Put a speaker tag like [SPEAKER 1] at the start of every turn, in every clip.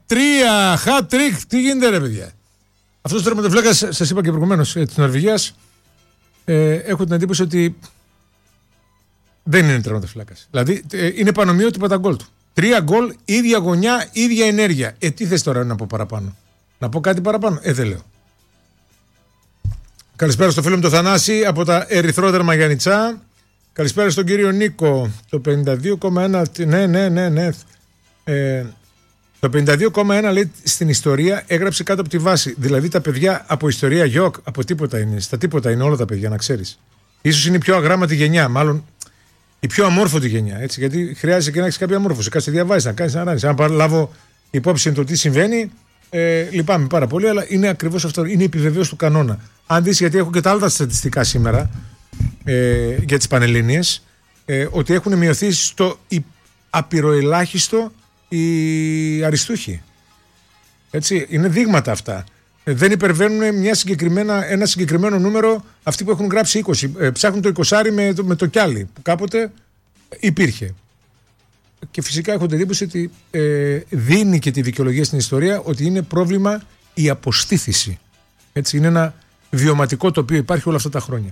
[SPEAKER 1] 3 hat-trick. Τι γίνεται, ρε παιδιά? Αυτός ο τερματοφύλακας, σας είπα και προηγουμένως, της Νορβηγίας, έχω την εντύπωση ότι δεν είναι τερματοφύλακας. Δηλαδή είναι πανομοιότυπα τα γκολ του. 3 γκολ, ίδια γωνιά, ίδια ενέργεια. Τι θες τώρα να πω παραπάνω? Να πω κάτι παραπάνω? Δεν λέω. Καλησπέρα στο φίλο μου το Θανάση από τα Ερυθρόδερμα Γιαννιτσά. Καλησπέρα στον κύριο Νίκο. Το 52,1. Ναι. Το 52,1 λέει στην ιστορία έγραψε κάτω από τη βάση. Δηλαδή τα παιδιά από ιστορία γιοκ, από τίποτα είναι. Στα τίποτα είναι όλα τα παιδιά, να ξέρεις. Ίσως είναι η πιο αγράμματη γενιά, μάλλον η πιο αμόρφωτη γενιά. Έτσι, γιατί χρειάζεται και να έχεις κάποια αμόρφωση. Κάτι διαβάζει, να κάνεις ανάλυση. Αν λάβω υπόψη το τι συμβαίνει, λυπάμαι πάρα πολύ, αλλά είναι ακριβώς αυτό. Είναι η επιβεβαίωση του κανόνα. Αν δεις, γιατί έχω και τα άλλα στατιστικά σήμερα για τις Πανελλήνιες, ότι έχουν μειωθεί στο απειροελάχιστο οι αριστούχοι. Έτσι, είναι δείγματα αυτά. Δεν υπερβαίνουν ένα συγκεκριμένο νούμερο αυτοί που έχουν γράψει 20. Ψάχνουν το 20 με το κιάλι που κάποτε υπήρχε. Και φυσικά έχω την εντύπωση ότι δίνει και τη δικαιολογία στην ιστορία ότι είναι πρόβλημα η αποστήθηση. Έτσι, είναι ένα βιωματικό το οποίο υπάρχει όλα αυτά τα χρόνια.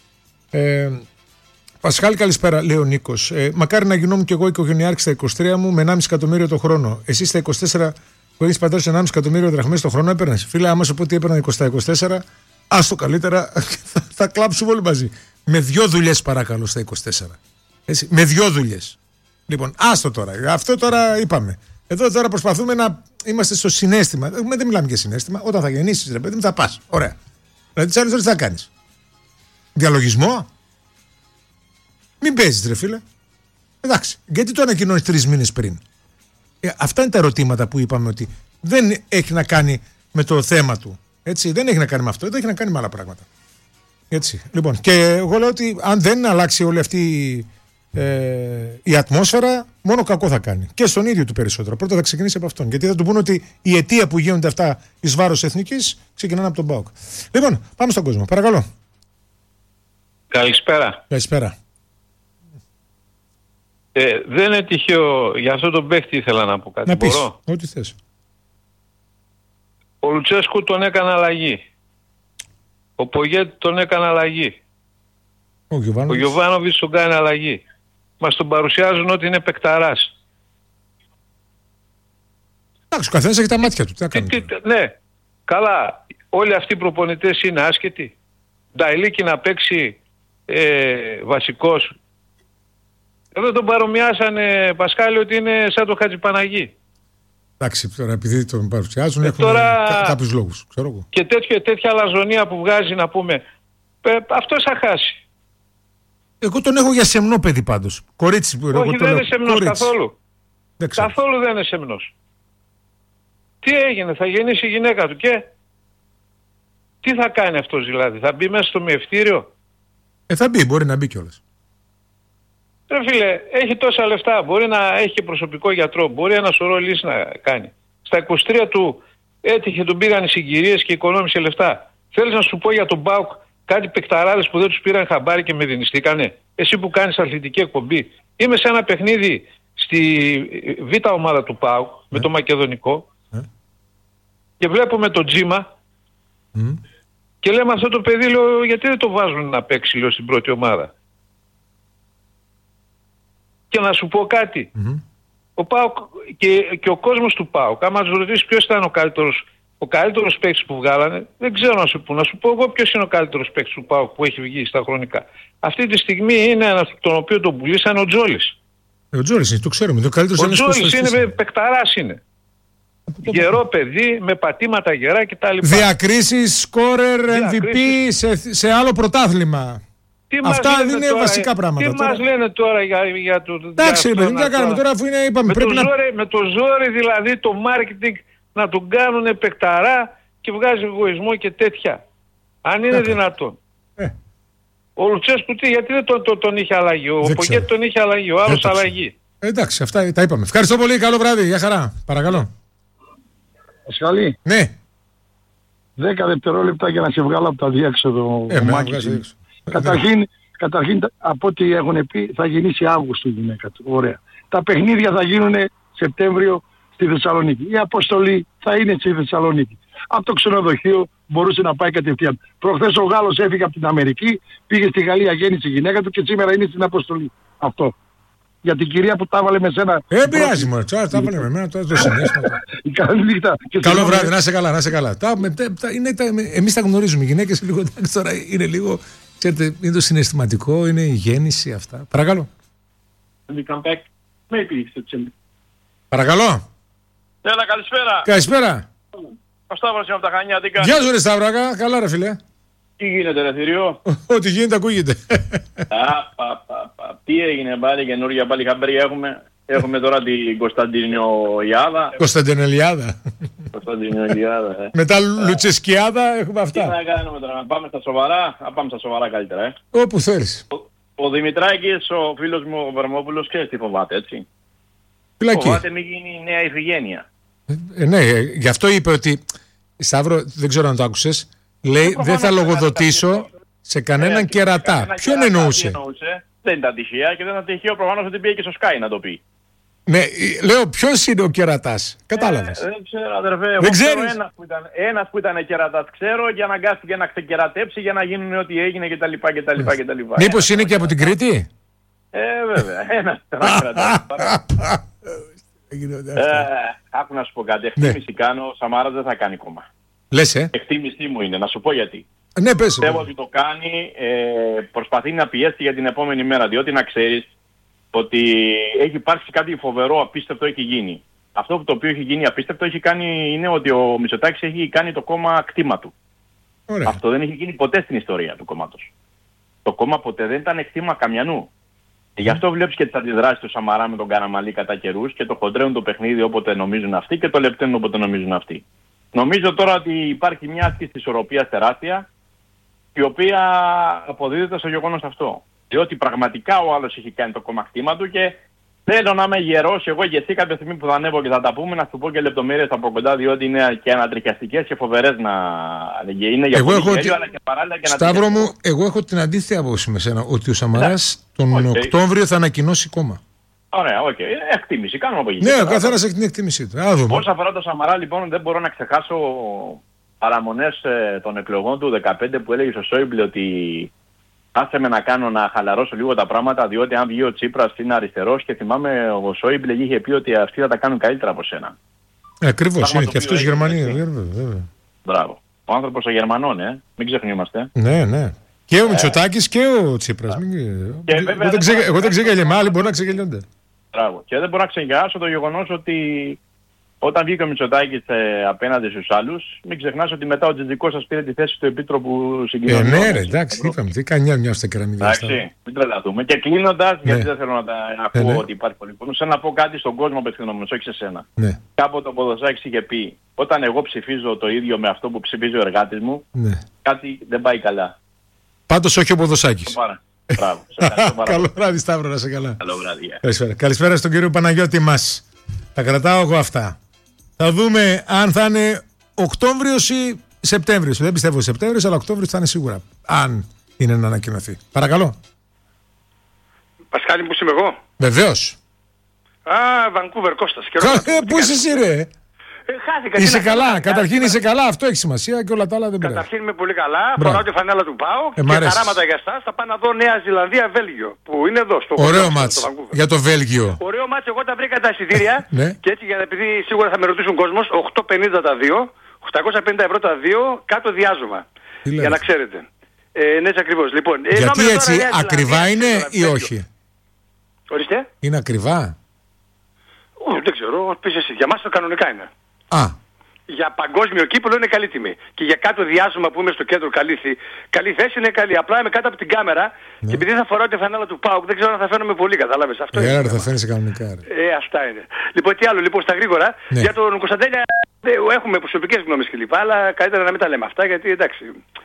[SPEAKER 1] Πασχάλη, καλησπέρα, λέει ο Νίκος. Μακάρι να γινόμουν κι εγώ οικογενειάρχης στα 23 μου με 1,5 εκατομμύριο το χρόνο. Εσύ στα 24 που έχεις πατέρα 1,5 εκατομμύριο δραχμές το χρόνο έπαιρνες. Φίλε, άμα σου πω ότι έπαιρνα 24, άστο καλύτερα, θα κλάψουμε όλοι μαζί. Με 2 δουλειές παρακαλώ στα 24. Έτσι, με 2 δουλειές. Λοιπόν, άστο τώρα. Αυτό τώρα είπαμε. Εδώ τώρα προσπαθούμε να είμαστε στο συναίσθημα. Δεν μιλάμε για συναίσθημα. Όταν θα γεννήσεις, ρε παιδί μου, θα πας. Ωραία. Δηλαδή, τις άλλες ώρες τι θα κάνεις? Διαλογισμό? Μην παίζεις, ρε φίλε. Εντάξει. Γιατί το ανακοινώνεις 3 μήνες πριν? Αυτά είναι τα ερωτήματα που είπαμε ότι δεν έχει να κάνει με το θέμα του. Έτσι, δεν έχει να κάνει με αυτό, δεν έχει να κάνει με άλλα πράγματα. Έτσι. Λοιπόν, και εγώ λέω ότι αν δεν αλλάξει όλη αυτή η ατμόσφαιρα, μόνο κακό θα κάνει. Και στον ίδιο του περισσότερο. Πρώτα θα ξεκινήσει από αυτόν. Γιατί θα του πούνε ότι η αιτία που γίνονται αυτά εις βάρος εθνικής ξεκινάνε από τον ΠΑΟΚ. Λοιπόν, πάμε στον κόσμο. Παρακαλώ.
[SPEAKER 2] Καλησπέρα.
[SPEAKER 1] Καλησπέρα.
[SPEAKER 2] Δεν είναι τυχαίο, για αυτό τον παίχτη ήθελα να πω κάτι.
[SPEAKER 1] Να πεις,
[SPEAKER 2] μπορώ?
[SPEAKER 1] ό,τι θες.
[SPEAKER 2] Ο Λουτσέσκου τον έκανε αλλαγή. Ο Πογέτ τον έκανε αλλαγή. Ο Γιοβάνοβιτς τον κάνει αλλαγή. Μας τον παρουσιάζουν ότι είναι παικταράς.
[SPEAKER 1] Εντάξει, ο καθένας έχει τα μάτια του. Τι να κάνει.
[SPEAKER 2] Ναι, καλά. Όλοι αυτοί οι προπονητές είναι άσχετοι. Νταϊλίκη να παίξει βασικός. Εδώ τον παρομοιάσανε, Πασχάλη, ότι είναι σαν το Χατζηπαναγί.
[SPEAKER 1] Εντάξει, τώρα επειδή τον παρουσιάζουν έχουν κάποιους λόγους. Ξέρω εγώ.
[SPEAKER 2] Και τέτοια αλαζονία που βγάζει, να πούμε, αυτός θα χάσει.
[SPEAKER 1] Εγώ τον έχω για σεμνό παιδί πάντως. Κορίτσι που
[SPEAKER 2] όχι, δεν είναι σεμνός καθόλου. Καθόλου δεν είναι σεμνός. Τι έγινε, θα γεννήσει η γυναίκα του και τι θα κάνει αυτός δηλαδή? Θα μπει μέσα στο μιευτήριο?
[SPEAKER 1] Θα μπει, μπορεί να μπει κιόλας.
[SPEAKER 2] Ρε φίλε, έχει τόσα λεφτά, μπορεί να έχει και προσωπικό γιατρό, μπορεί ένα σωρό λύσεις να κάνει. Στα 23 του έτυχε, τον πήγαν οι συγκυρίες και οικονόμησε λεφτά. Θέλεις να σου πω για τον ΠΑΟΚ κάτι παικταράδες που δεν τους πήραν χαμπάρι και με δινιστήκανε? Εσύ που κάνεις αθλητική εκπομπή. Είμαι σε ένα παιχνίδι στη β' ομάδα του ΠΑΟΚ με το Μακεδονικό και βλέπουμε τον Τζίμα και λέμε αυτό το παιδί, λέω, γιατί δεν το βάζουν να παίξει, λέω, στην πρώτη ομάδα? Και να σου πω κάτι. Ο ΠΑΟΚ και ο κόσμος του ΠΑΟΚ, άμα τους ρωτήσεις ποιος ήταν ο καλύτερος παίκτης που βγάλανε, δεν ξέρω να σου πω. Να σου πω εγώ ποιος είναι ο καλύτερος παίκτης του ΠΑΟΚ που έχει βγει στα χρονικά. Αυτή τη στιγμή είναι ένας τον οποίο τον πουλήσανε, ο Τζόλης.
[SPEAKER 1] Ο Τζόλης είναι, το ξέρουμε. Ο
[SPEAKER 2] Τζόλης είναι παικταράς είναι. Γερό παιδί, με πατήματα γερά κτλ.
[SPEAKER 1] Διακρίσεις, σκόρερ, MVP σε άλλο πρωτάθλημα. Αυτά είναι βασικά πράγματα.
[SPEAKER 2] Τι μας λένε τώρα για το...
[SPEAKER 1] Εντάξει, παιδί, τι θα κάνουμε τώρα, αφού είναι, είπαμε,
[SPEAKER 2] με το ζόρι δηλαδή, το marketing να τον κάνουν παικταρά και βγάζει εγωισμό και τέτοια. Αν είναι δυνατόν. Ο Λουτσέσκου γιατί δεν τον είχε αλλαγή? Ο Ποκέτ τον είχε αλλαγή, ο άλλος αλλαγή.
[SPEAKER 1] Εντάξει, αυτά τα είπαμε. Ευχαριστώ πολύ, καλό βράδυ, για χαρά. Παρακαλώ.
[SPEAKER 3] Πασχαλή.
[SPEAKER 1] Ναι.
[SPEAKER 3] 10 δευτερόλεπτα για να σε βγάλω από τα διέξοδο. Καταρχήν, από ό,τι έχουν πει, θα γεννήσει Αύγουστο η γυναίκα του. Ωραία. Τα παιχνίδια θα γίνουν Σεπτέμβριο στη Θεσσαλονίκη. Η αποστολή θα είναι στη Θεσσαλονίκη. Από το ξενοδοχείο μπορούσε να πάει κατευθείαν. Προχθές ο Γάλλος έφυγε από την Αμερική, πήγε στη Γαλλία, γέννησε η γυναίκα του και σήμερα είναι στην αποστολή. Αυτό. Για την κυρία που τα έβαλε με σένα.
[SPEAKER 1] Πειράζει μόνο. Τα έβαλε με μένα, το συνέστημα.
[SPEAKER 3] Καλή νύχτα.
[SPEAKER 1] Καλό βράδυ, να είσαι καλά, να είσαι καλά. Εμείς τα γνωρίζουμε. Οι γυναίκες λίγο τώρα είναι λίγο. Ξέρετε, είναι το συναισθηματικό, είναι η γέννηση αυτά. Παρακαλώ. Παρακαλώ.
[SPEAKER 4] Έλα, καλησπέρα.
[SPEAKER 1] Καλησπέρα.
[SPEAKER 4] Ο Σταύρος είναι από τα Χανιά, τι κάνεις?
[SPEAKER 1] Γεια σου ρε Σταύρακα, καλά ρε φίλε.
[SPEAKER 4] Τι γίνεται ρε θηριό?
[SPEAKER 1] Ό,τι γίνεται ακούγεται.
[SPEAKER 4] Τι έγινε πάλι, καινούργια πάλι χαμπέρια έχουμε. Έχουμε τώρα την Κωνσταντινιοϊάδα.
[SPEAKER 1] Κωνσταντινελιάδα.
[SPEAKER 4] Κωνσταντινιοϊάδα,
[SPEAKER 1] Μετά Λουτσεσκιάδα έχουμε αυτά.
[SPEAKER 4] Τι να κάνουμε τώρα, να πάμε στα σοβαρά? Να πάμε στα σοβαρά καλύτερα,
[SPEAKER 1] Όπου θέλεις.
[SPEAKER 4] Ο Δημητράκης, ο φίλος μου ο Βερμόπουλος, ξέρεις τι φοβάται, έτσι?
[SPEAKER 1] Φυλακή.
[SPEAKER 4] Φοβάται μην γίνει η νέα Ιφηγένεια.
[SPEAKER 1] Ναι, γι' αυτό είπε ότι, Σταύρο, δεν ξέρω αν το άκουσες, λέει δεν θα λογοδοτήσω σε κανέναν κερατά. Ποιον εννοούσε?
[SPEAKER 4] Δεν ήταν τυχαία και δεν ήταν τυχαίο προφανώς ότι πήγε και στο Sky να το πει.
[SPEAKER 1] Ναι, λέω ποιος είναι ο κερατάς. Κατάλαβες.
[SPEAKER 4] Δεν ξέρω αδερφέ,
[SPEAKER 1] δεν ξέρεις.
[SPEAKER 4] Ένας που ήταν κερατάς ξέρω και αναγκάστηκε να ξεκερατέψει για να γίνουν ό,τι έγινε κτλ.
[SPEAKER 1] Μήπως είναι και από την Κρήτη?
[SPEAKER 4] Βέβαια, ένας ήταν κερατάς. Άκου να σου πω κάτι, εκτίμηση κάνω, ο Σαμάρας δεν θα κάνει κόμμα.
[SPEAKER 1] Λες,
[SPEAKER 4] Εκτίμησή μου είναι, να σου πω γιατί.
[SPEAKER 1] Ναι, πες.
[SPEAKER 4] Πιστεύω ότι το κάνει, προσπαθεί να πιέσει για την επόμενη μέρα, διότι να ξέρεις ότι έχει υπάρξει κάτι φοβερό, απίστευτο έχει γίνει. Αυτό το οποίο έχει γίνει απίστευτο έχει κάνει, είναι ότι ο Μητσοτάκης έχει κάνει το κόμμα κτήμα του. Ωραία. Αυτό δεν έχει γίνει ποτέ στην ιστορία του κόμματος. Το κόμμα ποτέ δεν ήταν κτήμα καμιανού. Γι' αυτό βλέπεις και τις αντιδράσεις του Σαμαρά με τον Καραμαλή κατά καιρούς και το χοντρέουν το παιχνίδι όποτε νομίζουν αυτοί και το λεπταίνουν όποτε νομίζουν αυτοί. Νομίζω τώρα ότι υπάρχει μια άσκηση της ισορροπίας τεράστια, η οποία αποδίδεται στο γεγονός αυτό. Διότι πραγματικά ο άλλος έχει κάνει το κόμμα κτήμα του και θέλω να είμαι γερός εγώ και εσύ κάποια στιγμή που θα ανέβω και θα τα πούμε να σου πω και λεπτομέρειες από κοντά, διότι είναι και ανατριχιαστικές και φοβερές να είναι για πολύ γέλιο, αλλά και παράλληλα και
[SPEAKER 1] Σταύρο μου, εγώ έχω την αντίθετη άποψη με σένα, ότι ο Σαμαράς τον Οκτώβριο θα ανακοινώσει κόμμα.
[SPEAKER 4] Ωραία, οκ. Εκτίμηση, κάνουμε από εκεί.
[SPEAKER 1] Ναι, ο καθένας έχει την εκτίμησή του.
[SPEAKER 4] Όσον αφορά το Σαμαρά, λοιπόν, δεν μπορώ να ξεχάσω παραμονές των εκλογών του 2015 που έλεγε στο Σόιμπλε ότι άσε με να χαλαρώσω λίγο τα πράγματα, διότι αν βγει ο Τσίπρας είναι αριστερός και θυμάμαι ο Σόιμπλε είχε πει ότι αυτοί θα τα κάνουν καλύτερα από σένα.
[SPEAKER 1] Ακριβώς, είναι και αυτός Γερμανία.
[SPEAKER 4] Μπράβο. Ο άνθρωπος των Γερμανών, μην ξεχνιόμαστε.
[SPEAKER 1] Ναι, ναι. Και ο Μητσοτάκης και ο Τσίπρας. Εγώ δεν ξεγελιέμαι, άλλοι μπορεί να ξεγελιόνται.
[SPEAKER 4] Μπράβο. Και δεν μπορώ να ξεγελιάσω το γεγονός ότι όταν βγήκε ο Μητσοτάκης απέναντι στους άλλους, μην ξεχνάς ότι μετά ο Τζιτζικός σας πήρε τη θέση του Επίτροπου Συγκοινωνιών.
[SPEAKER 1] Ναι, ρε, εντάξει, είπαμε. Τι κάνει μια στα κεραμίδια.
[SPEAKER 4] Εντάξει, μην τρελαθούμε. Και κλείνοντας, γιατί δεν θέλω να ακούω ότι υπάρχει πολύ κόσμο, να πω κάτι στον κόσμο απευθυνόμενος, όχι σε σένα.
[SPEAKER 1] Ναι.
[SPEAKER 4] Κάποτε ο Ποδοσάκης είχε πει, όταν εγώ ψηφίζω το ίδιο με αυτό που ψηφίζει ο εργάτης μου, κάτι δεν πάει καλά.
[SPEAKER 1] Πάντως όχι ο Ποδοσάκης.
[SPEAKER 4] Μπράβο.
[SPEAKER 1] Καλό βράδυ, Σταύρο, να σε καλά.
[SPEAKER 4] Καλό βράδυ.
[SPEAKER 1] Καλησπέρα στον κύριο Παναγιώτη μας. Τα κρατάω εγώ αυτά. Θα δούμε αν θα είναι Οκτώβριος ή Σεπτέμβριος. Δεν πιστεύω Σεπτέμβριος, αλλά Οκτώβριος θα είναι σίγουρα. Αν είναι να ανακοινωθεί. Παρακαλώ.
[SPEAKER 5] Πασχάλη, που είμαι εγώ.
[SPEAKER 1] Βεβαίως.
[SPEAKER 5] Βανκούβερ, Κώστας.
[SPEAKER 1] Πού είσαι εσύ, ρε?
[SPEAKER 5] Χάθηκα.
[SPEAKER 1] Είσαι καλά. Καταρχήν είσαι καλά. Αυτό έχει σημασία και όλα τα άλλα δεν πρέπει.
[SPEAKER 5] Καταρχήν είμαι πολύ καλά. Φοράω τη φανέλα του ΠΑΟ και χαράματα για εσάς. Θα πάω να δω Νέα Ζηλανδία, Βέλγιο. Που είναι εδώ στο
[SPEAKER 1] ωραίο μάτς για το Βέλγιο.
[SPEAKER 5] Ωραίο μάτς. Εγώ τα βρήκα τα εισιτήρια. Και έτσι, επειδή σίγουρα θα με ρωτήσουν κόσμος, 8,50 τα δύο, 850 ευρώ τα δύο, κάτω διάζωμα. Για να ξέρετε. Ναι, ακριβώς. Λοιπόν,
[SPEAKER 1] γιατί έτσι ακριβά είναι ή όχι?
[SPEAKER 5] Ορίστε.
[SPEAKER 1] Είναι ακριβά?
[SPEAKER 5] Δεν ξέρω. Πες εσύ. Για μας το κανονικά είναι. Για παγκόσμιο κύπελλο είναι καλή τιμή. Και για κάτω διάσωμα που είμαι στο κέντρο καλή θέση είναι καλή. Απλά είμαι κάτω από την κάμερα και επειδή θα φοράω τη φανέλα του ΠΑΟΚ δεν ξέρω αν θα φαίνομαι πολύ, κατάλαβες. Αυτό είναι.
[SPEAKER 1] Θα φαίνεσαι κανονικά.
[SPEAKER 5] Αυτά είναι. Λοιπόν, τι άλλο, λοιπόν, στα γρήγορα. Για τον Κωνσταντέλια έχουμε προσωπικές γνώμες κλπ. Αλλά καλύτερα να μην τα λέμε αυτά γιατί εντάξει.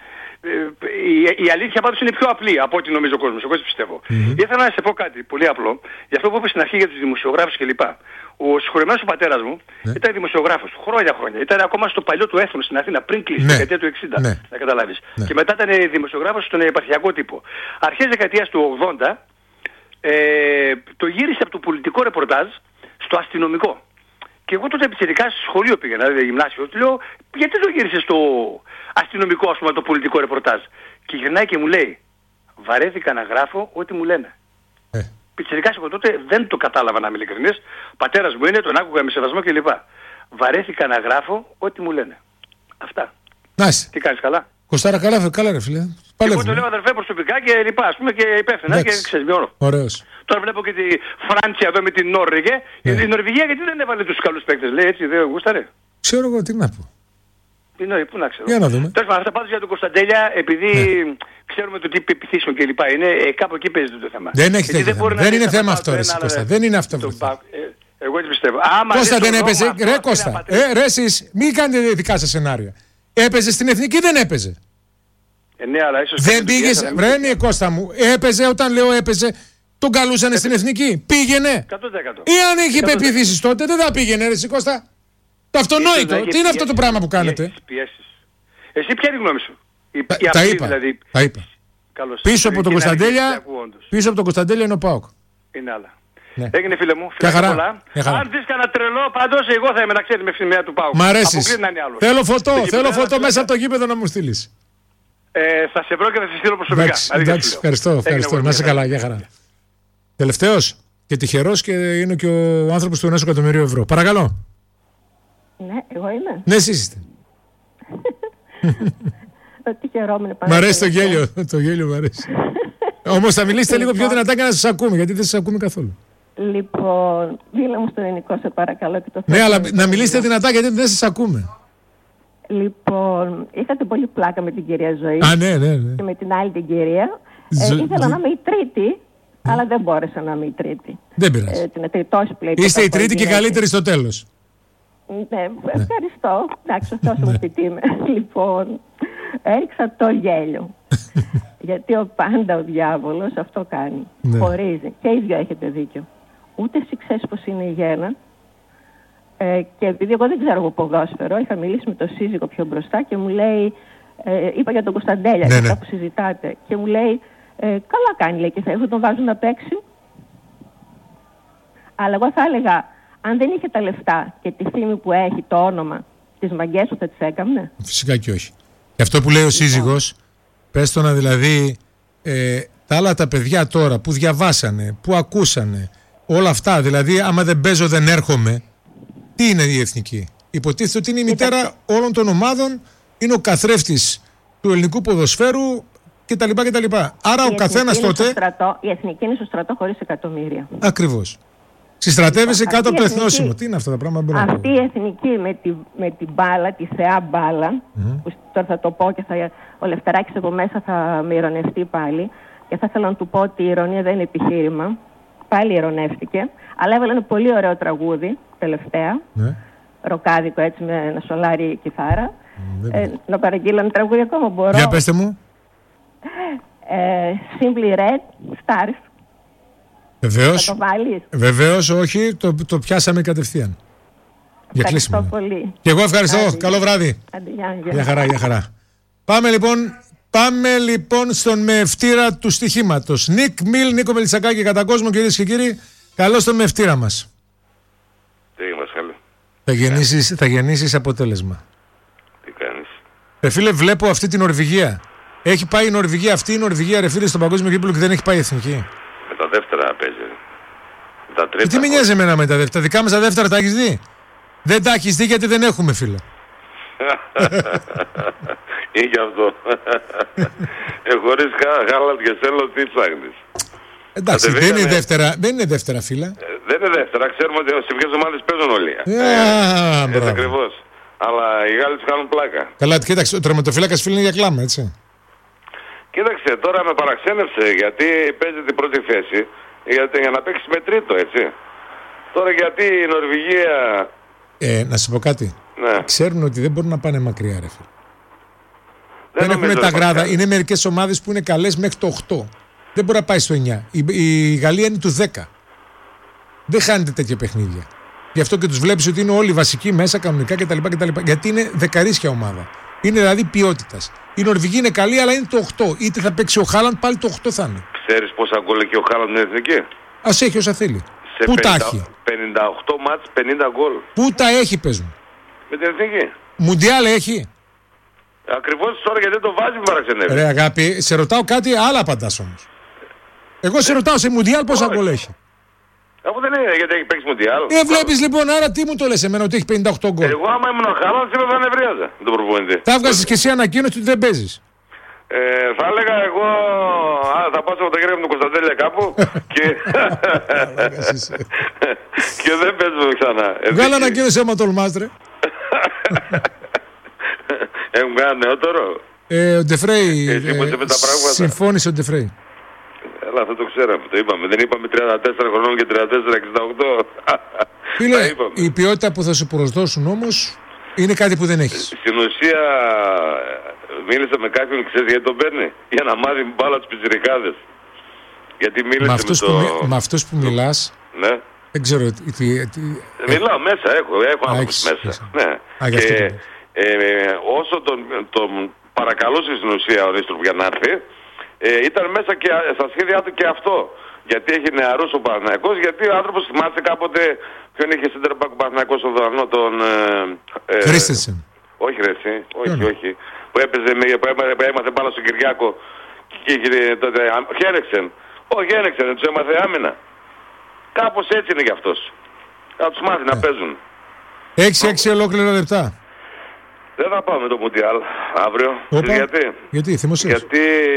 [SPEAKER 5] Η αλήθεια πάντως είναι πιο απλή από ό,τι νομίζω ο κόσμος. Εγώ έτσι πιστεύω. Ήθελα να σε πω κάτι πολύ απλό. Για αυτό που είπες στην αρχή για τους δημοσιογράφους κλπ. Ο συγχωρεμένος ο πατέρας μου ήταν δημοσιογράφος χρόνια. Ήταν ακόμα στο παλιό του Έθνου στην Αθήνα πριν κλείσει τη δεκαετία του 60. Να καταλάβεις. Και μετά ήταν δημοσιογράφος στον επαρχιακό τύπο. Αρχές δεκαετίας του 80 το γύρισε από το πολιτικό ρεπορτάζ στο αστυνομικό. Και εγώ τότε πιτσιρικά στο σχολείο πήγαινα, δηλαδή γυμνάσιο. Του λέω, γιατί το γύρισες στο αστυνομικό, ας πούμε, το πολιτικό ρεπορτάζ? Και γυρνάει και μου λέει, βαρέθηκα να γράφω ό,τι μου λένε. Πιτσιρικάς εγώ τότε δεν το κατάλαβα, να είμαι ειλικρινής. Πατέρας μου είναι, τον άκουγα με σεβασμό κλπ. Βαρέθηκα να γράφω ό,τι μου λένε. Αυτά.
[SPEAKER 1] Νάστε.
[SPEAKER 5] Τι κάνεις, καλά?
[SPEAKER 1] Κωστάρα, καλά ρε φίλε.
[SPEAKER 5] Εγώ το λέω αδερφέ προσωπικά και λοιπά, ας πούμε, και υπεύθυνα και ξεσμιώνω.
[SPEAKER 1] Ωραίος.
[SPEAKER 5] Τώρα βλέπω και τη Φράντσια εδώ με την Νόρβηγε. Η Νορβηγία γιατί δεν έβαλε τους καλούς παίκτες, λέει έτσι, δεν γούσταρε?
[SPEAKER 1] Ξέρω εγώ τι να πω.
[SPEAKER 5] Πού να ξέρω.
[SPEAKER 1] Για να δούμε.
[SPEAKER 5] Τέλος πάντων, αυτά πάντως για τον Κωνσταντέλια, επειδή ξέρουμε το τι πεπιθήσεων και λοιπά είναι, κάπου εκεί παίζει το θέμα.
[SPEAKER 1] Δεν έχει τέτοιο θέμα. Δεν είναι θέμα αυτό, ρε Κώστα. Δεν είναι αυτό.
[SPEAKER 5] Εγώ έτσι πιστεύω.
[SPEAKER 1] Κώστα δεν έπαιζε. Ρε Κώστα, ρε εσείς, μην κάνετε δικά σας σενάρια. Έπαιζε στην εθνική, δεν έπαιζε.
[SPEAKER 5] Ναι, αλλά ίσως
[SPEAKER 1] δεν πήγε. Βρένει Κώστα μου. Έπαιζε, όταν λέω έπαιζε, τον καλούσανε στην εθνική. Πήγαινε.
[SPEAKER 5] 100%.
[SPEAKER 1] Ή αν είχε πεπιθήσεις τότε, δεν θα πήγαινε, ρε Κώστα. Το αυτονόητο. Τι είναι αυτό το πράγμα που κάνετε?
[SPEAKER 5] Εσύ ποια είναι η γνώμη σου?
[SPEAKER 1] Τα είπα. Τα είπα. Πίσω από τον Κωνσταντέλια είναι ο ΠΑΟΚ.
[SPEAKER 5] Είναι άλλα.
[SPEAKER 1] Ναι.
[SPEAKER 5] Έγινε φίλε μου,
[SPEAKER 1] φιλάκια πολλά.
[SPEAKER 5] Αν δεις κανένα τρελό, πάντως εγώ θα είμαι, να ξέρεις, με φημαία του ΠΑΟΚ.
[SPEAKER 1] Μ' αρέσεις. Θέλω φωτό μέσα από το γήπεδο να μου στείλεις.
[SPEAKER 5] Θα σε βρω και θα σε στείλω προσωπικά.
[SPEAKER 1] Εντάξει, ευχαριστώ. Να είσαι καλά, για χαρά. Τελευταίος και τυχερός και είναι και ο άνθρωπος του 1 εκατομμυρίου ευρώ. Παρακαλώ.
[SPEAKER 6] Ναι, εγώ είμαι.
[SPEAKER 1] Ναι, εσείς είστε. Μ' αρέσει το γέλιο μ' αρέσει. Όμως θα μιλήσετε λίγο πιο δυνατά και να σας ακούμε, γιατί δεν σας ακούμε καθόλου.
[SPEAKER 6] Λοιπόν, δίλα μου στο ελληνικό, σε παρακαλώ. Και το
[SPEAKER 1] ναι, αλλά να μιλήσετε δυνατά γιατί δεν σας ακούμε.
[SPEAKER 6] Λοιπόν, είχατε πολύ πλάκα με την κυρία Ζωή.
[SPEAKER 1] Ναι.
[SPEAKER 6] Και με την άλλη την κυρία. Ήθελα να είμαι η τρίτη, αλλά δεν μπόρεσα να είμαι η τρίτη.
[SPEAKER 1] Δεν πειράζει.
[SPEAKER 6] Την τριτώση πλέον.
[SPEAKER 1] Είστε η τρίτη και καλύτερη στο τέλος.
[SPEAKER 6] Ναι, ευχαριστώ. Εντάξει, ωστόσο μου πιτήμε. Λοιπόν, έριξα το γέλιο. Γιατί πάντα ο διάβολος αυτό κάνει.
[SPEAKER 1] Ναι.
[SPEAKER 6] Χωρίζει. Και οι δυο έχετε δίκιο. Ούτε εσύ ξέρεις πως είναι η γέννα. Και επειδή εγώ δεν ξέρω από ποδόσφαιρο, είχα μιλήσει με τον σύζυγο πιο μπροστά και μου λέει, είπα για τον Κωνσταντέλια,
[SPEAKER 1] ναι,
[SPEAKER 6] αυτά που συζητάτε. Και μου λέει, καλά κάνει, λέει, και θα τον βάζουν να παίξει. Αλλά εγώ θα έλεγα, αν δεν είχε τα λεφτά και τη φήμη που έχει, το όνομα, τις μαγκές του θα τις έκαμνε?
[SPEAKER 1] Φυσικά και όχι. Και αυτό που λέει ο σύζυγος, πες το να δηλαδή, τα άλλα τα παιδιά τώρα που διαβάσανε, που ακούσανε, όλα αυτά, δηλαδή άμα δεν παίζω δεν έρχομαι, τι είναι η εθνική? Υποτίθεται ότι είναι η μητέρα όλων των ομάδων, είναι ο καθρέφτης του ελληνικού ποδοσφαίρου κτλ. Άρα ο καθένας τότε...
[SPEAKER 6] Η εθνική είναι στο στρατό χωρίς εκατομμύρια.
[SPEAKER 1] Ακριβώς. Συστρατεύεσαι κάτω από το εθνόσημο. Τι είναι αυτά τα πράγματα?
[SPEAKER 6] Αυτή η εθνική με την μπάλα, τη θεά μπάλα, που τώρα θα το πω και ο Λευταράκης από μέσα θα με ειρωνευτεί πάλι, και θα ήθελα να του πω ότι η ειρωνία δεν είναι επιχείρημα. Πάλι ειρωνεύτηκε, αλλά έβαλε ένα πολύ ωραίο τραγούδι τελευταία. Ροκάδικο, έτσι, με ένα σολάρι κιθάρα. Να παραγγείλω ένα τραγούδι ακόμα, μπορώ?
[SPEAKER 1] Για πέστε μου.
[SPEAKER 6] Simply Red Stars.
[SPEAKER 1] Βεβαίως, όχι, το πιάσαμε κατευθείαν.
[SPEAKER 6] Ευχαριστώ πολύ.
[SPEAKER 1] Και εγώ ευχαριστώ. Καλό βράδυ. Για χαρά. Πάμε λοιπόν στον μευτήρα του στοιχήματος. Νίκο Μελισσακάκη, κατά κόσμο, κυρίες και κύριοι. Καλώς τον μευτήρα μας.
[SPEAKER 7] Τι είμαστε,
[SPEAKER 1] θα γεννήσεις αποτέλεσμα.
[SPEAKER 7] Τι κάνεις?
[SPEAKER 1] Φίλε, βλέπω αυτή την Νορβηγία. Έχει πάει η Νορβηγία, αυτή η Νορβηγία, ρε φίλε, στον παγκόσμιο κύπελλο και δεν έχει πάει εθνική.
[SPEAKER 7] Με τα δεύτερα παίζει. Με τα τρίτα.
[SPEAKER 1] Τι με νοιάζει εμένα με τα δεύτερα? Δικά μας τα δεύτερα τα έχεις δει? Δεν τα έχεις δει γιατί δεν έχουμε, φίλε.
[SPEAKER 7] Είναι γι' αυτό. Χωρίς Χάλαντ και Σέλο τι ψάχνεις?
[SPEAKER 1] Εντάξει, δεν είναι δεύτερα, φίλε.
[SPEAKER 7] Δεν είναι δεύτερα. Ξέρουμε ότι σε ποιες ομάδες παίζουν όλοι. Έτσι ακριβώς. Αλλά οι Γάλλοι τους κάνουν πλάκα.
[SPEAKER 1] Καλά, κοίταξε, ο τερματοφύλακας, φίλε, είναι για κλάμα, έτσι.
[SPEAKER 7] Κοίταξε, τώρα με παραξένευσε γιατί παίζει την πρώτη θέση για να παίξει με τρίτο, έτσι. Τώρα γιατί η Νορβηγία...
[SPEAKER 1] Να σου πω κάτι.
[SPEAKER 7] Ναι.
[SPEAKER 1] Ξέρουν ότι δεν μπορούν να πάνε μακριά, ρε φίλε. Δεν έχουν τα γράδα. Είναι μερικές ομάδες που είναι καλές μέχρι το 8. Δεν μπορεί να πάει στο 9. Η Γαλλία είναι του 10. Δεν χάνεται τέτοια παιχνίδια. Γι' αυτό και τους βλέπεις ότι είναι όλοι βασικοί μέσα, κανονικά κτλ. Γιατί είναι δεκαρίσια ομάδα. Είναι δηλαδή ποιότητας. Η Νορβηγία είναι καλή, αλλά είναι το 8. Είτε θα παίξει ο Χάλαντ, πάλι το 8 θα είναι.
[SPEAKER 7] Ξέρεις πόσα γκολ έχει ο Χάλαντ με εθνική?
[SPEAKER 1] Ας έχει όσα θέλει. Πού τα έχει?
[SPEAKER 7] 58 μάτς, 50 γκολ.
[SPEAKER 1] Πού τα έχει, πες μου?
[SPEAKER 7] Με την εθνική.
[SPEAKER 1] Μουντιάλ έχει?
[SPEAKER 7] Ακριβώς τώρα γιατί δεν το βάζει με παραξενεύει.
[SPEAKER 1] Ρε αγάπη, σε ρωτάω κάτι, άλλα απαντάς όμως. Εγώ σε ρωτάω σε Μουντιάλ πόσα γκολ έχει.
[SPEAKER 7] Αφού δεν είναι γιατί έχει παίξει Μουντιάλ.
[SPEAKER 1] Βλέπεις λοιπόν, άρα τι μου το λες εμένα ότι έχει 58 γκολ?
[SPEAKER 7] Εγώ άμα ήμουν χάλα, σήμερα θα νευρίαζα τον προπονητή.
[SPEAKER 1] Θα βγάζεις και εσύ ανακοίνωση ότι δεν παίζεις.
[SPEAKER 7] Θα έλεγα εγώ, θα πάω από τα χέρια μου τον Κωνσταντέλια κάπου και δεν παίζουμε ξανά.
[SPEAKER 1] Βγάλε ανακοίνωση άμα τολμάς, ρε.
[SPEAKER 7] Έχουν κάνει νεότερο.
[SPEAKER 1] Ο Ντεφρέι, συμφώνησε ο Ντεφρέι.
[SPEAKER 7] Έλα, αυτό το ξέραμε, το είπαμε. Δεν είπαμε 34 χρονών και 34-68.
[SPEAKER 1] Φίλε, η ποιότητα που θα σου προσδώσουν όμως είναι κάτι που δεν έχεις.
[SPEAKER 7] Στην ουσία μίλησα με κάποιον, ξέρεις γιατί τον παίρνει? Για να μάθει μπάλα τους πιτσιρικάδες. Γιατί μίλησε
[SPEAKER 1] με αυτός που μιλάς.
[SPEAKER 7] Ναι.
[SPEAKER 1] Δεν ξέρω.
[SPEAKER 7] Μιλάω μέσα, έχω άνθρωπος μέσα. Ναι. Και όσο τον παρακαλούσε στην ουσία ο Ρίστροπ για να έρθει, ήταν μέσα και στα σχέδιά του και αυτό. Γιατί έχει νεαρούς ο Παναθηναϊκός, γιατί ο άνθρωπος θυμάται κάποτε ποιον είχε center back ο Παναθηναϊκός στον Δανό, τον
[SPEAKER 1] Κρίστενσεν.
[SPEAKER 7] Όχι ρε εσύ, όχι. Που έπαιζε, που έμαθε μπάλα στον Κυριάκο και είχε τότε Χένεξεν. Όχι Χένεξεν, τους έμαθε άμυνα. Κάπως έτσι είναι για αυτός. Θα τους μάθει να παίζουν.
[SPEAKER 1] 6 ολόκληρα λεπτά.
[SPEAKER 7] Δεν θα πάμε το Μουντιάλ αύριο.
[SPEAKER 1] Γιατί, θυμόσες?
[SPEAKER 7] Γιατί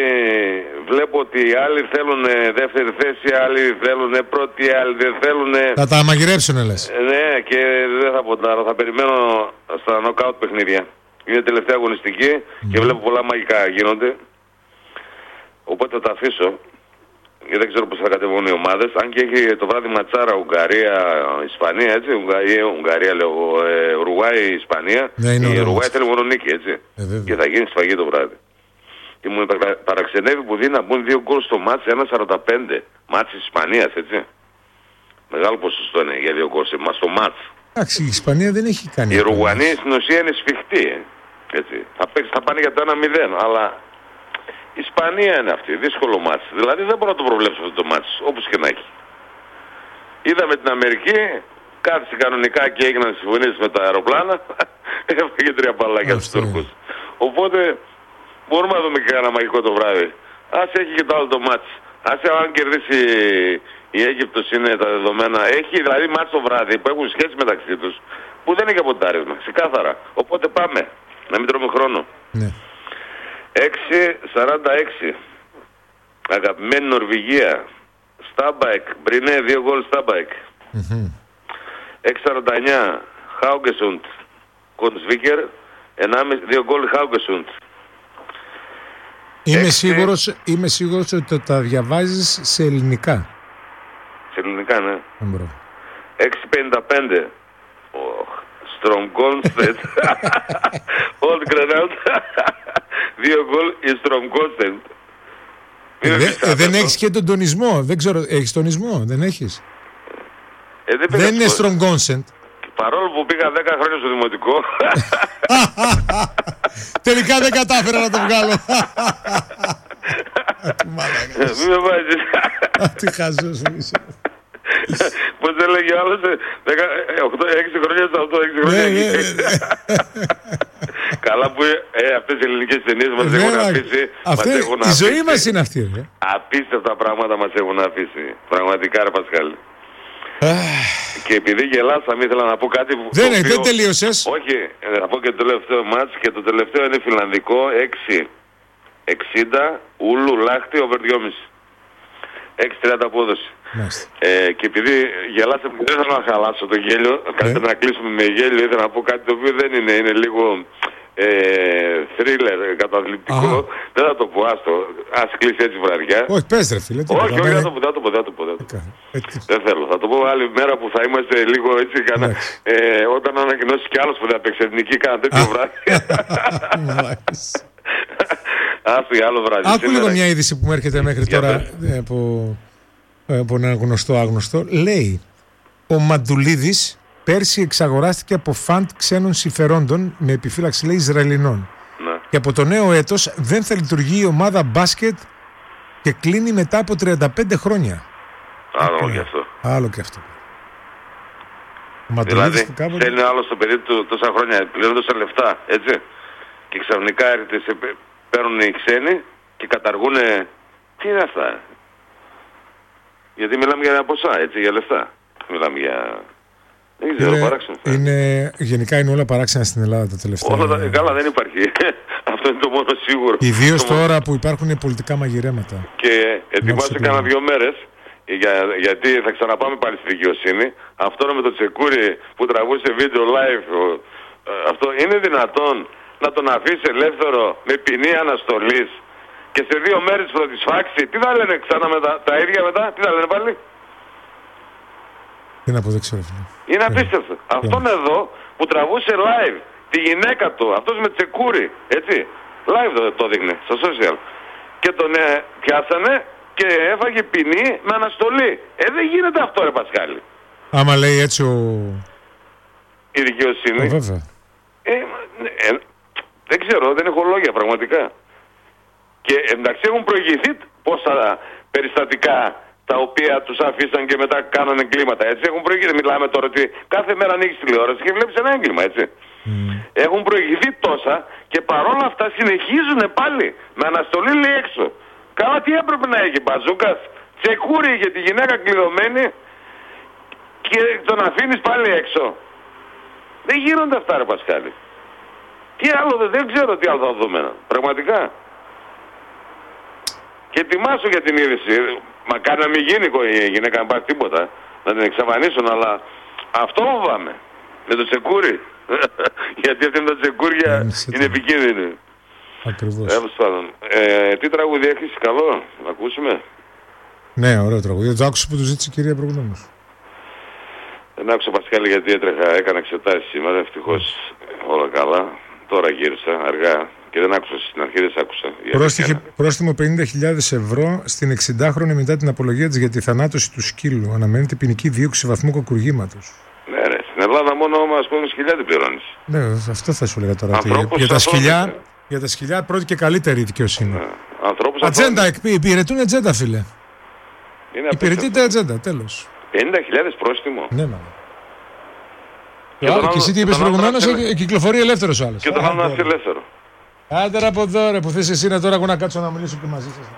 [SPEAKER 7] βλέπω ότι οι άλλοι θέλουν δεύτερη θέση, άλλοι θέλουν πρώτη, άλλοι δεν θέλουν.
[SPEAKER 1] Θα τα μαγειρέψουνε λες.
[SPEAKER 7] Ναι, και δεν θα ποντάρω. Θα περιμένω στα νοκάουτ παιχνίδια. Είναι τελευταία αγωνιστική και βλέπω πολλά μαγικά γίνονται. Οπότε θα τα αφήσω. Γιατί δεν ξέρω πώς θα κατεβούν οι ομάδες. Αν και έχει το βράδυ ματσάρα Ουγγαρία, Ισπανία, έτσι. Ουγγαρία λέω, Ουρουγουάη, Ισπανία.
[SPEAKER 1] Ναι,
[SPEAKER 7] η Ουρουγουάη θέλει μόνο νίκη, έτσι. Και θα γίνει σφαγή το βράδυ. Και μου παραξενεύει που δίνει να μπουν 2 γκολ στο μάτς, 1,45. Μάτς της Ισπανίας, έτσι. Μεγάλο ποσοστό είναι για 2 γκολ στο μάτς.
[SPEAKER 1] Εντάξει, η Ισπανία δεν έχει κάνει.
[SPEAKER 7] Οι Ουρουγουανοί στην ουσία είναι σφιχτοί. Έτσι. Θα πάνε για το 1-0, αλλά η Ισπανία είναι αυτή, δύσκολο μάτς. Δηλαδή δεν μπορώ να το προβλέψω αυτό το μάτς, όπως και να έχει. Είδαμε την Αμερική, κάθισε κανονικά και έγιναν συμφωνίες με τα αεροπλάνα, έφαγε 3 μπαλάκια στους Τούρκους. Οπότε μπορούμε να δούμε και ένα μαγικό το βράδυ. Ας έχει και το άλλο το μάτς. Ας αν κερδίσει η Αίγυπτος είναι τα δεδομένα. Έχει δηλαδή μάτς το βράδυ που έχουν σχέση μεταξύ τους, που δεν είναι και ποντάρισμα, ξεκάθαρα. Οπότε πάμε, να μην τρώμε χρόνο.
[SPEAKER 1] Ναι.
[SPEAKER 7] 6-46. Αγαπημένη Νορβηγία. Στάμπαεκ. Μπρινέ 2 γκολ Στάμπαεκ. 6-49. Χάουγκεσουντ. Κονσβίκερ. 2 γκολ Χάουγκεσουντ.
[SPEAKER 1] Είμαι σίγουρος ότι τα διαβάζεις σε ελληνικά.
[SPEAKER 7] Σε ελληνικά, ναι. 6-55. Στρομγκόνστεντ. Ολ Γκρενάλτ. 2 γκολ η Στρομγκόνστεντ.
[SPEAKER 1] Δεν έχεις και τον τονισμό. Δεν ξέρω, έχεις τονισμό, δεν έχεις? Δεν είναι Στρομγκόνστεντ.
[SPEAKER 7] Παρόλο που πήγα 10 χρόνια στο δημοτικό.
[SPEAKER 1] Τελικά δεν κατάφερα να το βγάλω.
[SPEAKER 7] Μην με βάζεις.
[SPEAKER 1] Τι χαζός είσαι.
[SPEAKER 7] Πώς δεν λέγει ο άλλος, 6 χρόνια στο αυτό, 6 χρόνια. Καλά που αυτές οι ελληνικές ταινίες μας έχουν αφήσει.
[SPEAKER 1] Η ζωή μας είναι αυτή.
[SPEAKER 7] Απίστευτα πράγματα μας έχουν αφήσει. Πραγματικά ρε Πασχάλη. Και επειδή γελάσαμε ήθελα να πω κάτι που...
[SPEAKER 1] Δεν τελείωσες.
[SPEAKER 7] Όχι, θα πω και το τελευταίο μάτς και το τελευταίο είναι φιλανδικό 6-60 Ούλου Λάχτη over 2,5. 6-30 απόδοση. Και επειδή γελάσαμε, δεν θέλω να χαλάσω το γέλιο, καλύτερα να κλείσουμε με γέλιο, ήθελα να πω κάτι το οποίο δεν είναι, είναι λίγο θρίλερ, καταθλιπτικό. Δεν θα το πω, ας κλείσει έτσι βραδιά.
[SPEAKER 1] Όχι, πες ρε φίλε.
[SPEAKER 7] Όχι, δεν θα το πω. Δεν θέλω, θα το πω άλλη μέρα που θα είμαστε λίγο έτσι, όταν ανακοινώσεις κι άλλος που θα παίξει εθνική, κάνα τέτοιο βράδυ. Άστο για άλλο βράδυ.
[SPEAKER 1] Άκου λίγο μια είδηση που μου έρχεται μέχρι τώρα από ένα άγνωστο. Λέει, ο Μαντουλίδης πέρσι εξαγοράστηκε από φαντ ξένων συμφερόντων με επιφύλαξη, λέει, Ισραηλινών. Ναι. Και από το νέο έτος δεν θα λειτουργεί η ομάδα μπάσκετ και κλείνει μετά από 35 χρόνια.
[SPEAKER 7] Άλλο και αυτό.
[SPEAKER 1] Άλλο και αυτό.
[SPEAKER 7] Δηλαδή θέλει άλλο το παιδί του τόσα χρόνια, πλέον τόσα λεφτά, έτσι. Και ξαφνικά έρχεται, παίρνουν οι ξένοι και καταργούν. Τι είναι αυτά? Γιατί μιλάμε για ποσά, έτσι, για λεφτά. Μιλάμε για. Δεν ξέρω, παράξενο.
[SPEAKER 1] Γενικά είναι όλα παράξενα στην Ελλάδα τα τελευταία.
[SPEAKER 7] Καλά, δεν υπάρχει. Αυτό είναι το μόνο σίγουρο.
[SPEAKER 1] Ιδίως τώρα που υπάρχουν πολιτικά μαγειρέματα.
[SPEAKER 7] Και ετοιμάζω κάνα 2 μέρες, γιατί θα ξαναπάμε πάλι στη δικαιοσύνη. Αυτό με το Τσεκούρι που τραβούσε βίντεο live, αυτό είναι δυνατόν να τον αφήσει ελεύθερο με ποινή αναστολής και σε 2 μέρες που θα τη σφάξει? Τι θα λένε ξανά τα ίδια μετά, τι θα λένε πάλι?
[SPEAKER 1] Τι να πω, δεν ξέρω.
[SPEAKER 7] Είναι απίστευτο. Αυτόν εδώ που τραβούσε live τη γυναίκα του, αυτός με Τσεκούρι, έτσι, live το δείχνει στο social, και τον πιάσανε και έφαγε ποινή με αναστολή. Δεν γίνεται αυτό, ρε Πασχάλη.
[SPEAKER 1] Άμα λέει έτσι
[SPEAKER 7] η δικαιοσύνη.
[SPEAKER 1] Βέβαια.
[SPEAKER 7] Δεν ξέρω, δεν έχω λόγια πραγματικά. Και εντάξει, έχουν προηγηθεί πόσα περιστατικά τα οποία τους αφήσαν και μετά κάνανε εγκλήματα, έτσι. Έχουν προηγηθεί, μιλάμε τώρα ότι κάθε μέρα ανοίγεις τηλεόραση και βλέπεις ένα έγκλημα, έτσι. Έχουν προηγηθεί τόσα και παρόλα αυτά συνεχίζουν πάλι με αναστολή, λέει, έξω. Καλά, τι έπρεπε να έχει, Μπαζούκας? Τσεκούρι για τη γυναίκα κλειδωμένη και τον αφήνεις πάλι έξω? Δεν γίνονται αυτά, ρε Πασχάλη. Τι άλλο, δεν ξέρω τι άλλο θα δούμε, πραγματικά. Και ετοιμάσω για την είδηση. Μακάρι να μην γίνει η γυναίκα να πάρει τίποτα, να την εξαφανίσουν, αλλά αυτό φοβάμαι. Με το Τσεκούρι. Γιατί αυτή με τα Τσεκούρια είναι επικίνδυνη.
[SPEAKER 1] Ακριβώς.
[SPEAKER 7] Τι τραγούδι έχεις, καλό, να ακούσουμε?
[SPEAKER 1] Ναι, ωραίο τραγούδι. Το άκουσα που του ζήτησε η κυρία προηγουμένως.
[SPEAKER 7] Δεν άκουσα, Πασχάλη, γιατί έκανα εξετάσεις σήμερα, ευτυχώς όλα καλά. Τώρα γύρισα αργά και δεν άκουσα στην αρχή, δεν σ' άκουσα.
[SPEAKER 1] Πρόστιμο 50.000 ευρώ στην 60χρονη μετά την απολογία της για τη θανάτωση του σκύλου. Αναμένεται ποινική δίωξη βαθμού κακουργήματος.
[SPEAKER 7] Ναι, ρε. Στην Ελλάδα μόνο μας πούμε σκυλιά την πληρώνεις.
[SPEAKER 1] Ναι, αυτό θα σου λέγα τώρα. Για τα σκυλιά πρώτη και καλύτερη δικαιοσύνη. Ατζέντα, υπηρετούν ατζέντα, φίλε. Υπηρετείται ατζέντα, τέλος.
[SPEAKER 7] 50.000 πρόστιμο.
[SPEAKER 1] Ναι, μάλλον. Και εσύ τι είπες προηγουμένως, κυκλοφορεί ελεύθερος ο άλλος.
[SPEAKER 7] Και τον άλλο να είσαι ελεύθερο.
[SPEAKER 1] Άντε από εδώ, ρε, που θες εσύ να τώρα εγώ να κάτσω να μιλήσω και μαζί σας.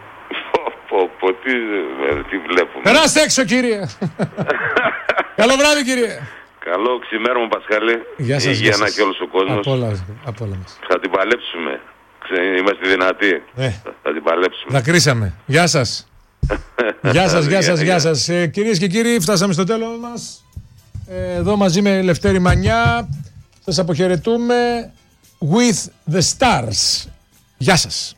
[SPEAKER 7] Τι βλέπουμε.
[SPEAKER 1] Περάστε έξω, κύριε. Καλό βράδυ, κύριε.
[SPEAKER 7] Καλό ξημέρωμα, Πασχάλη.
[SPEAKER 1] Γεια σας.
[SPEAKER 7] Υγεία και όλος ο κόσμος.
[SPEAKER 1] Από όλα μας.
[SPEAKER 7] Θα την παλέψουμε. Είμαστε δυνατοί. Θα την παλέψουμε.
[SPEAKER 1] Δακρύσαμε. Γεια σας. Γεια σας. Κυρίες και κύριοι, φτάσαμε στο τέλος μας. Εδώ μαζί με Λευτέρη Μανιά σας αποχαιρετούμε with the stars. Γεια σας.